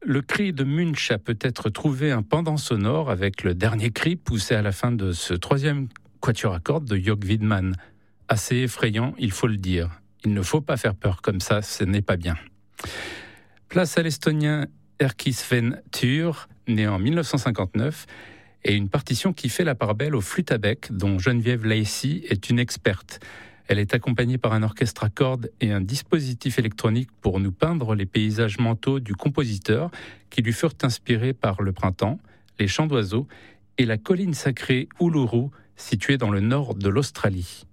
Le cri de Munch a peut-être trouvé un pendant sonore avec le dernier cri poussé à la fin de ce troisième quatuor à cordes de Jörg Widmann. Assez effrayant, il faut le dire. Il ne faut pas faire peur comme ça, ce n'est pas bien. Place à l'Estonien Erkki Sven Thür, né en 1959, et une partition qui fait la part belle aux flûtes à bec, dont Geneviève Lacey est une experte. Elle est accompagnée par un orchestre à cordes et un dispositif électronique pour nous peindre les paysages mentaux du compositeur qui lui furent inspirés par le printemps, les chants d'oiseaux et la colline sacrée Uluru, située dans le nord de l'Australie.